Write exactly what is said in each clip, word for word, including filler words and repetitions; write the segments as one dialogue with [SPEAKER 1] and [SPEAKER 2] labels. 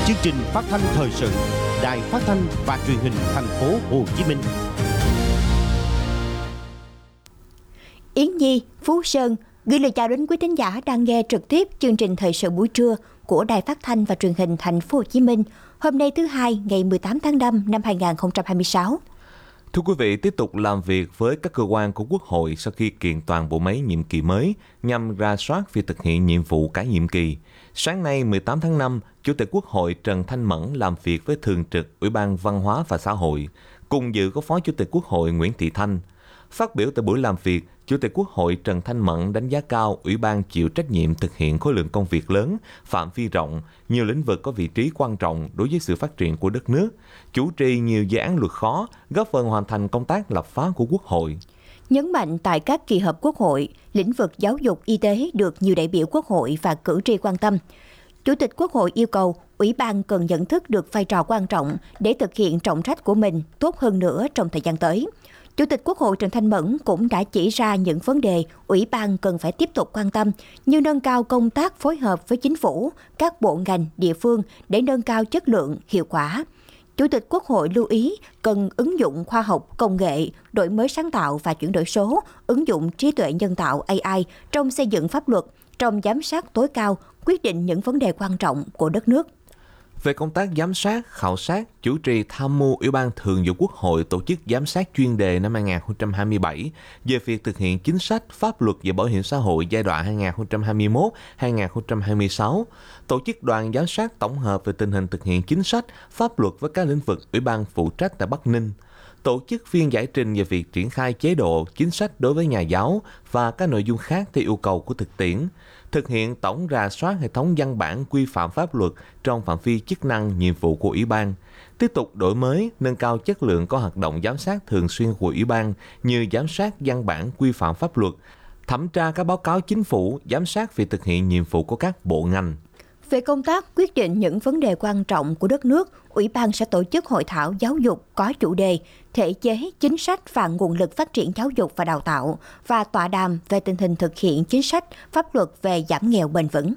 [SPEAKER 1] Chương trình phát thanh thời sự Đài Phát thanh và Truyền hình Thành phố Hồ Chí Minh.
[SPEAKER 2] Yến Nhi, Phú Sơn gửi lời chào đến quý thính giả đang nghe trực tiếp chương trình thời sự buổi trưa của Đài Phát thanh và Truyền hình Thành phố Hồ Chí Minh. Hôm nay thứ hai, ngày mười tám tháng năm năm hai nghìn không trăm hai mươi sáu.
[SPEAKER 3] Thưa quý vị, tiếp tục làm việc với các cơ quan của Quốc hội sau khi kiện toàn bộ máy nhiệm kỳ mới nhằm rà soát việc thực hiện nhiệm vụ cả nhiệm kỳ. Sáng nay mười tám tháng năm, Chủ tịch Quốc hội Trần Thanh Mẫn làm việc với Thường trực Ủy ban Văn hóa và Xã hội. Cùng dự có Phó Chủ tịch Quốc hội Nguyễn Thị Thanh. Phát biểu tại buổi làm việc, Chủ tịch Quốc hội Trần Thanh Mẫn đánh giá cao Ủy ban chịu trách nhiệm thực hiện khối lượng công việc lớn, phạm vi rộng, nhiều lĩnh vực có vị trí quan trọng đối với sự phát triển của đất nước, chủ trì nhiều dự án luật khó, góp phần hoàn thành công tác lập pháp của Quốc hội.
[SPEAKER 2] Nhấn mạnh tại các kỳ họp Quốc hội, lĩnh vực giáo dục y tế được nhiều đại biểu Quốc hội và cử tri quan tâm. Chủ tịch Quốc hội yêu cầu Ủy ban cần nhận thức được vai trò quan trọng để thực hiện trọng trách của mình tốt hơn nữa trong thời gian tới. Chủ tịch Quốc hội Trần Thanh Mẫn cũng đã chỉ ra những vấn đề Ủy ban cần phải tiếp tục quan tâm như nâng cao công tác phối hợp với chính phủ, các bộ ngành, địa phương để nâng cao chất lượng, hiệu quả. Chủ tịch Quốc hội lưu ý cần ứng dụng khoa học, công nghệ, đổi mới sáng tạo và chuyển đổi số, ứng dụng trí tuệ nhân tạo A I trong xây dựng pháp luật, trong giám sát tối cao, quyết định những vấn đề quan trọng của đất nước.
[SPEAKER 3] Về công tác giám sát, khảo sát, chủ trì tham mưu Ủy ban Thường vụ Quốc hội tổ chức giám sát chuyên đề năm hai nghìn không trăm hai mươi bảy về việc thực hiện chính sách pháp luật về bảo hiểm xã hội giai đoạn hai nghìn không trăm hai mươi mốt đến hai nghìn không trăm hai mươi sáu, tổ chức đoàn giám sát tổng hợp về tình hình thực hiện chính sách pháp luật với các lĩnh vực Ủy ban phụ trách tại Bắc Ninh, tổ chức phiên giải trình về việc triển khai chế độ, chính sách đối với nhà giáo và các nội dung khác theo yêu cầu của thực tiễn, thực hiện tổng rà soát hệ thống văn bản quy phạm pháp luật trong phạm vi chức năng, nhiệm vụ của Ủy ban, tiếp tục đổi mới, nâng cao chất lượng các hoạt động giám sát thường xuyên của Ủy ban như giám sát văn bản quy phạm pháp luật, thẩm tra các báo cáo chính phủ, giám sát việc thực hiện nhiệm vụ của các bộ ngành.
[SPEAKER 2] Về công tác quyết định những vấn đề quan trọng của đất nước, Ủy ban sẽ tổ chức hội thảo giáo dục có chủ đề thể chế, chính sách và nguồn lực phát triển giáo dục và đào tạo và tọa đàm về tình hình thực hiện chính sách pháp luật về giảm nghèo bền vững.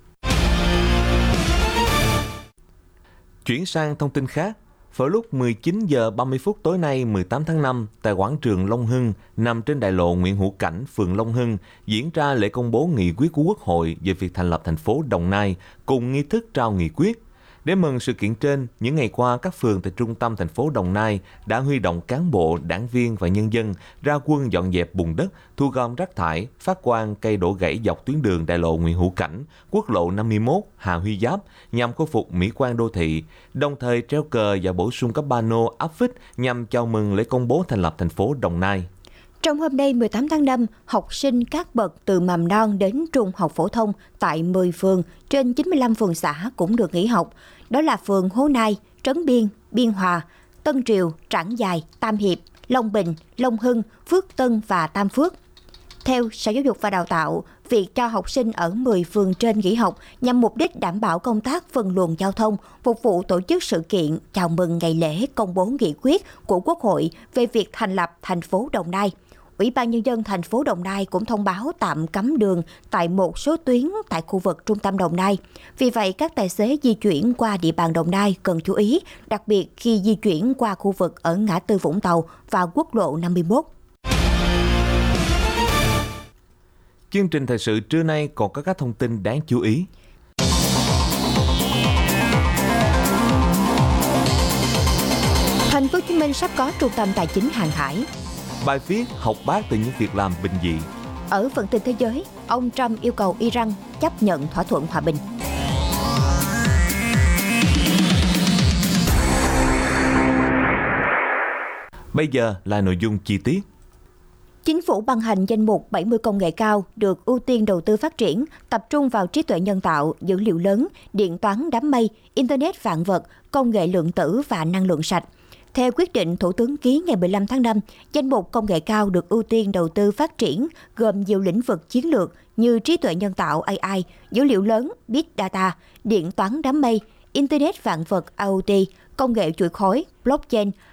[SPEAKER 3] Chuyển sang thông tin khác, vào lúc mười chín giờ ba mươi phút tối nay mười tám tháng năm, tại quảng trường Long Hưng, nằm trên đại lộ Nguyễn Hữu Cảnh, phường Long Hưng, diễn ra lễ công bố nghị quyết của Quốc hội về việc thành lập thành phố Đồng Nai cùng nghi thức trao nghị quyết. Để mừng sự kiện trên, những ngày qua các phường tại trung tâm thành phố Đồng Nai đã huy động cán bộ, đảng viên và nhân dân ra quân dọn dẹp bùn đất, thu gom rác thải, phát quang cây đổ gãy dọc tuyến đường đại lộ Nguyễn Hữu Cảnh, quốc lộ năm mươi mốt, Hà Huy Giáp nhằm khôi phục mỹ quan đô thị, đồng thời treo cờ và bổ sung các pano áp phích nhằm chào mừng lễ công bố thành lập thành phố Đồng Nai.
[SPEAKER 2] Trong hôm nay mười tám tháng năm, học sinh các bậc từ mầm non đến trung học phổ thông tại mười phường trên chín mươi lăm phường xã cũng được nghỉ học. Đó là phường Hố Nai, Trấn Biên, Biên Hòa, Tân Triều, Trảng Giài, Tam Hiệp, Long Bình, Long Hưng, Phước Tân và Tam Phước. Theo Sở Giáo dục và Đào tạo, việc cho học sinh ở mười phường trên nghỉ học nhằm mục đích đảm bảo công tác phân luồng giao thông, phục vụ tổ chức sự kiện chào mừng ngày lễ công bố nghị quyết của Quốc hội về việc thành lập thành phố Đồng Nai. Ủy ban Nhân dân thành phố Đồng Nai cũng thông báo tạm cấm đường tại một số tuyến tại khu vực trung tâm Đồng Nai. Vì vậy, các tài xế di chuyển qua địa bàn Đồng Nai cần chú ý, đặc biệt khi di chuyển qua khu vực ở ngã tư Vũng Tàu và quốc lộ năm mươi mốt.
[SPEAKER 3] Chương trình thời sự trưa nay còn có các thông tin đáng chú ý.
[SPEAKER 2] Thành phố Hồ Chí Minh sắp có trung tâm tài chính hàng hải.
[SPEAKER 3] Bài viết học bác từ những việc làm bình dị.
[SPEAKER 2] Ở phần tin thế giới, ông Trump yêu cầu Iran chấp nhận thỏa thuận hòa bình.
[SPEAKER 3] Bây giờ là nội dung chi tiết.
[SPEAKER 2] Chính phủ ban hành danh mục bảy mươi công nghệ cao được ưu tiên đầu tư phát triển, tập trung vào trí tuệ nhân tạo, dữ liệu lớn, điện toán đám mây, Internet vạn vật, công nghệ lượng tử và năng lượng sạch. Theo quyết định Thủ tướng ký ngày mười lăm tháng năm, danh mục công nghệ cao được ưu tiên đầu tư phát triển gồm nhiều lĩnh vực chiến lược như trí tuệ nhân tạo A I, dữ liệu lớn, Big Data, điện toán đám mây, Internet vạn vật I O T, công nghệ chuỗi khối, blockchain,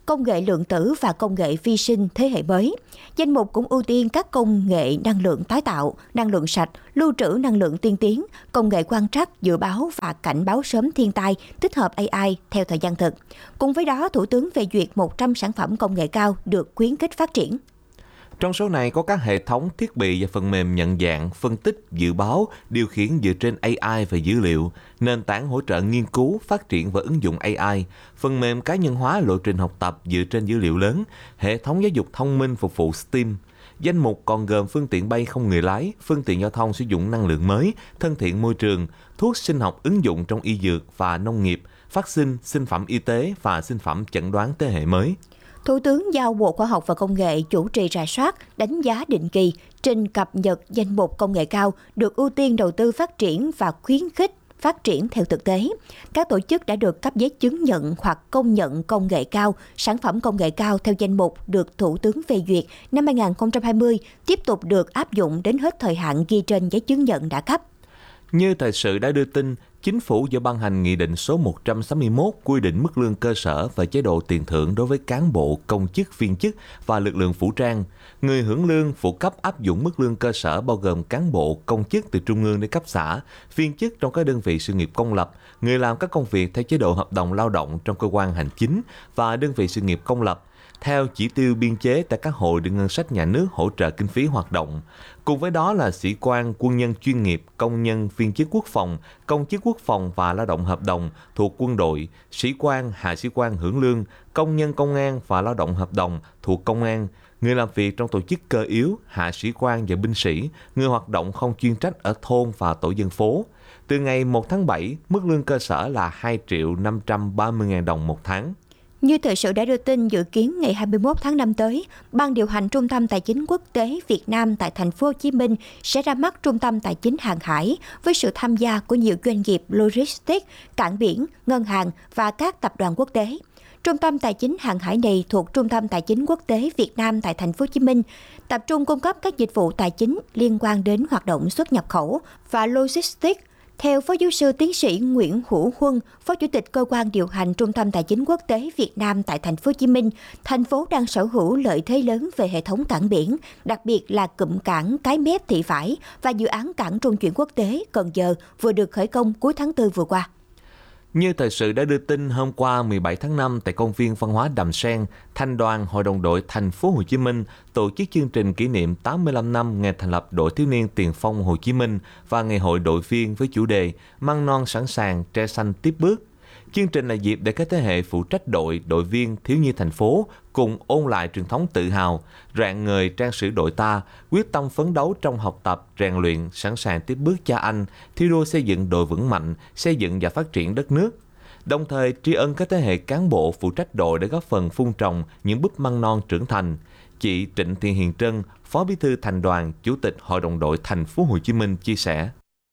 [SPEAKER 2] công nghệ lượng tử và công nghệ vi sinh thế hệ mới. Danh mục cũng ưu tiên các công nghệ năng lượng tái tạo, năng lượng sạch, lưu trữ năng lượng tiên tiến, công nghệ quan trắc, dự báo và cảnh báo sớm thiên tai, tích hợp a i theo thời gian thực. Cùng với đó, Thủ tướng phê duyệt một trăm sản phẩm công nghệ cao được khuyến khích phát triển.
[SPEAKER 3] Trong số này có các hệ thống, thiết bị và phần mềm nhận dạng, phân tích, dự báo, điều khiển dựa trên a i và dữ liệu, nền tảng hỗ trợ nghiên cứu, phát triển và ứng dụng a i, phần mềm cá nhân hóa lộ trình học tập dựa trên dữ liệu lớn, hệ thống giáo dục thông minh phục vụ STEAM. Danh mục còn gồm phương tiện bay không người lái, phương tiện giao thông sử dụng năng lượng mới, thân thiện môi trường, thuốc sinh học ứng dụng trong y dược và nông nghiệp, vaccine, sinh phẩm y tế và sinh phẩm chẩn đoán thế hệ mới.
[SPEAKER 2] Thủ tướng giao Bộ Khoa học và Công nghệ chủ trì rà soát, đánh giá định kỳ, trình cập nhật danh mục công nghệ cao được ưu tiên đầu tư phát triển và khuyến khích phát triển theo thực tế. Các tổ chức đã được cấp giấy chứng nhận hoặc công nhận công nghệ cao, sản phẩm công nghệ cao theo danh mục được Thủ tướng phê duyệt năm hai nghìn không trăm hai mươi tiếp tục được áp dụng đến hết thời hạn ghi trên giấy chứng nhận đã cấp.
[SPEAKER 3] Như thời sự đã đưa tin, Chính phủ vừa ban hành Nghị định số một trăm sáu mươi mốt quy định mức lương cơ sở và chế độ tiền thưởng đối với cán bộ, công chức, viên chức và lực lượng vũ trang. Người hưởng lương phụ cấp áp dụng mức lương cơ sở bao gồm cán bộ, công chức từ trung ương đến cấp xã, viên chức trong các đơn vị sự nghiệp công lập, người làm các công việc theo chế độ hợp đồng lao động trong cơ quan hành chính và đơn vị sự nghiệp công lập, theo chỉ tiêu biên chế tại các hội được ngân sách nhà nước hỗ trợ kinh phí hoạt động. Cùng với đó là sĩ quan, quân nhân chuyên nghiệp, công nhân, viên chức quốc phòng, công chức quốc phòng và lao động hợp đồng thuộc quân đội, sĩ quan, hạ sĩ quan hưởng lương, công nhân công an và lao động hợp đồng thuộc công an, người làm việc trong tổ chức cơ yếu, hạ sĩ quan và binh sĩ, người hoạt động không chuyên trách ở thôn và tổ dân phố. Từ ngày một tháng bảy, mức lương cơ sở là hai triệu năm trăm ba mươi nghìn đồng một tháng.
[SPEAKER 2] Như thời sự đã đưa tin, dự kiến ngày hai mươi mốt tháng năm tới, Ban điều hành Trung tâm Tài chính Quốc tế Việt Nam tại thành phố Hồ Chí Minh sẽ ra mắt Trung tâm Tài chính Hàng hải với sự tham gia của nhiều doanh nghiệp logistics, cảng biển, ngân hàng và các tập đoàn quốc tế. Trung tâm Tài chính Hàng hải này thuộc Trung tâm Tài chính Quốc tế Việt Nam tại thành phố Hồ Chí Minh, tập trung cung cấp các dịch vụ tài chính liên quan đến hoạt động xuất nhập khẩu và logistics. Theo Phó Giáo sư Tiến sĩ Nguyễn Hữu Huân, Phó Chủ tịch Cơ quan điều hành Trung tâm Tài chính Quốc tế Việt Nam tại thành phố Hồ Chí Minh, thành phố đang sở hữu lợi thế lớn về hệ thống cảng biển, đặc biệt là cụm cảng Cái Mép Thị Vải và dự án cảng trung chuyển quốc tế Cần Giờ vừa được khởi công cuối tháng tư vừa qua.
[SPEAKER 3] Như thời sự đã đưa tin, hôm qua mười bảy tháng năm tại công viên văn hóa Đầm Sen, Thanh đoàn Hội đồng đội thành phố Hồ Chí Minh tổ chức chương trình kỷ niệm tám mươi lăm năm ngày thành lập Đội Thiếu niên Tiền phong Hồ Chí Minh và Ngày hội đội viên với chủ đề Măng non sẵn sàng, tre xanh tiếp bước. Chương trình là dịp để các thế hệ phụ trách đội, đội viên, thiếu nhi thành phố cùng ôn lại truyền thống tự hào, rạng ngời trang sử đội ta, quyết tâm phấn đấu trong học tập, rèn luyện, sẵn sàng tiếp bước cha anh, thi đua xây dựng đội vững mạnh, xây dựng và phát triển đất nước. Đồng thời tri ân các thế hệ cán bộ phụ trách đội đã góp phần vun trồng những búp măng non trưởng thành. Chị Trịnh Thị Hiền Trân, Phó Bí thư Thành đoàn, Chủ tịch Hội đồng đội thành phố Hồ Chí Minh chia sẻ.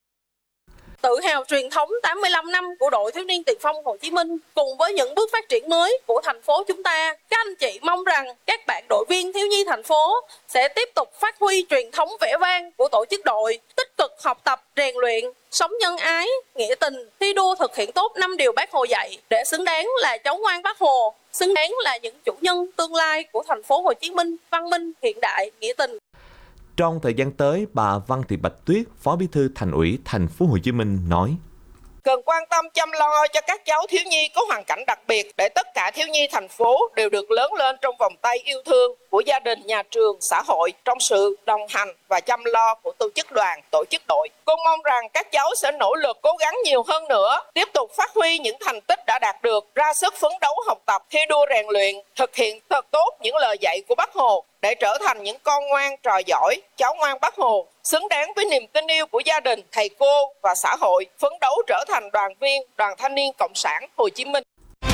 [SPEAKER 4] Tự hào truyền thống tám mươi lăm năm của đội thiếu niên Tiền phong Hồ Chí Minh cùng với những bước phát triển mới của thành phố chúng ta, các anh chị mong rằng các bạn đội viên thiếu nhi thành phố sẽ tiếp tục phát huy truyền thống vẻ vang của tổ chức đội, tích cực học tập, rèn luyện, sống nhân ái, nghĩa tình, thi đua thực hiện tốt năm điều Bác Hồ dạy để xứng đáng là cháu ngoan Bác Hồ, xứng đáng là những chủ nhân tương lai của thành phố Hồ Chí Minh văn minh, hiện đại, nghĩa tình.
[SPEAKER 3] Trong thời gian tới, bà Văn Thị Bạch Tuyết, Phó Bí thư Thành ủy Thành phố Hồ Chí Minh nói:
[SPEAKER 5] cần quan tâm chăm lo cho các cháu thiếu nhi có hoàn cảnh đặc biệt để tất cả thiếu nhi thành phố đều được lớn lên trong vòng tay yêu thương của gia đình, nhà trường, xã hội trong sự đồng hành và chăm lo của tổ chức đoàn, tổ chức đội. Cô mong rằng các cháu sẽ nỗ lực cố gắng nhiều hơn nữa, tiếp tục phát huy những thành tích đã đạt được, ra sức phấn đấu học tập, thi đua rèn luyện, thực hiện thật tốt những lời dạy của Bác Hồ để trở thành những con ngoan trò giỏi, cháu ngoan Bác Hồ, xứng đáng với niềm tin yêu của gia đình, thầy cô và xã hội, phấn đấu trở thành đoàn viên Đoàn Thanh niên Cộng sản Hồ Chí Minh.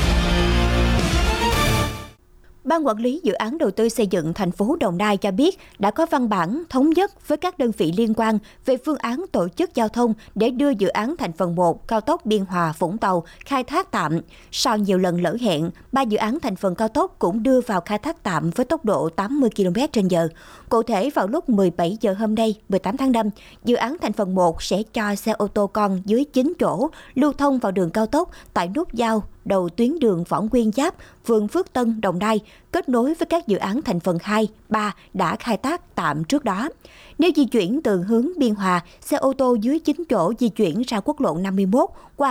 [SPEAKER 2] Ban quản lý dự án đầu tư xây dựng thành phố Đồng Nai cho biết đã có văn bản thống nhất với các đơn vị liên quan về phương án tổ chức giao thông để đưa dự án thành phần một cao tốc Biên Hòa - Vũng Tàu khai thác tạm. Sau nhiều lần lỡ hẹn, ba dự án thành phần cao tốc cũng đưa vào khai thác tạm với tốc độ tám mươi ki lô mét trên giờ. Cụ thể, vào lúc mười bảy giờ hôm nay, mười tám tháng năm, dự án thành phần một sẽ cho xe ô tô con dưới chín chỗ lưu thông vào đường cao tốc tại nút giao đầu tuyến đường Võ Nguyên Giáp, phường Phước Tân, Đồng Nai, kết nối với các dự án thành phần hai, ba đã khai thác tạm trước đó. Nếu di chuyển từ hướng Biên Hòa, xe ô tô dưới chín chỗ di chuyển ra quốc lộ năm mươi mốt qua